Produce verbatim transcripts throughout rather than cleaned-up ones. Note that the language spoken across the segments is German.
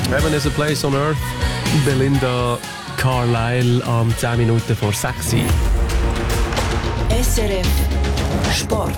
Heaven is a place on earth. Belinda Carlisle am zehn Minuten vor sechs. S R F Sport.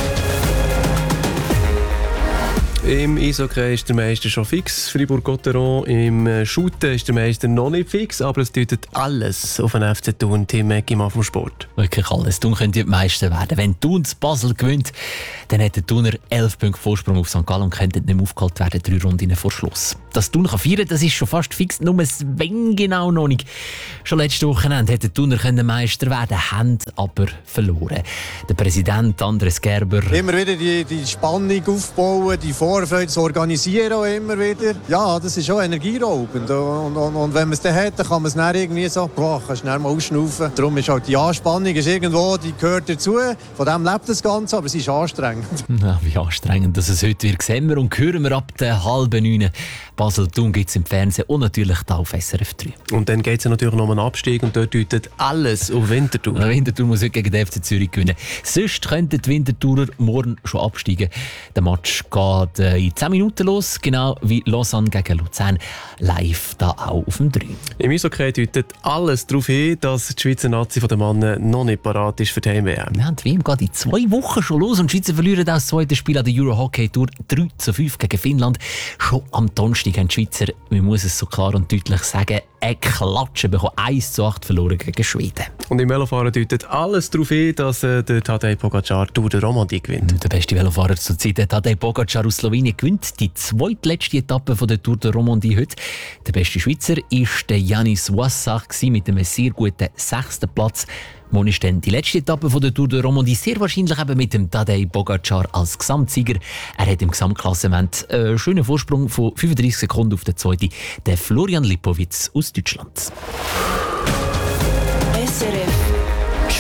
Im Eishockey ist der Meister schon fix. Fribourg-Gotteron im Shooten ist der Meister noch nicht fix, aber es deutet alles auf den F C Thun. Tim Eggimann vom Sport. Wirklich alles. Thun könnte die Meister werden. Wenn Thun das Basel gewinnt, dann hat der Thuner elf Punkte Vorsprung auf Sankt Gallen und könnte nicht mehr aufgehalten werden, drei Runden vor Schluss. Dass Thun feiern kann, das ist schon fast fix, nur ein genau noch nicht. Schon letzte Wochenende hätte der Thuner Meister werden, haben aber verloren. Der Präsident Andres Gerber. Immer wieder die, die Spannung aufbauen, die Vorfreude zu organisieren auch immer wieder. Ja, das ist auch energieraubend. Und, und, und wenn man es dann hat, dann kann man es dann irgendwie so, boah, kannst du dann mal ausschnaufen. Darum ist halt die Anspannung ist irgendwo, die gehört dazu. Von dem lebt das Ganze, aber es ist anstrengend. Ja, wie anstrengend dass es heute wird, sehen wir und hören wir ab der halben neun. Basel-Thun gibt es im Fernsehen und natürlich da auf S R F drei. Und dann geht es natürlich noch um einen Abstieg und dort deutet alles auf Winterthur. Ja, Winterthur muss heute gegen den F C Zürich gewinnen. Sonst könnten die Winterthurer morgen schon absteigen. Der Match geht äh, in zehn Minuten los, genau wie Lausanne gegen Luzern. Live da auch auf dem drei. Im Eishockey deutet alles darauf hin, dass die Schweizer Nazi von den Männern noch nicht parat ist für die Heim-W M. Ja, die W M geht in zwei Wochen schon los und die Schweizer verlieren auch das zweite Spiel an der Euro Hockey Tour drei zu fünf gegen Finnland. Schon am Donnerstag haben die Schweizer, man muss es so klar und deutlich sagen, eine Klatsche bekommen, eins zu acht verloren gegen Schweden. Und im Velofahren deutet alles darauf hin, dass äh, der Tadej Pogacar Tour de Romandie gewinnt. Der beste Velofahrer zur Zeit, der Tadej Pogacar aus Slowenien, gewinnt die zweitletzte Etappe von der Tour de Romandie heute. Der beste Schweizer war der Yanis Wassach mit einem sehr guten sechsten Platz. Morgen ist dann die letzte Etappe von der Tour de Romandie, sehr wahrscheinlich eben mit dem Tadej Pogacar als Gesamtsieger. Er hat im Gesamtklassement einen schönen Vorsprung von fünfunddreißig Sekunden auf den zweiten, der Florian Lipowitz aus Deutschland. S R F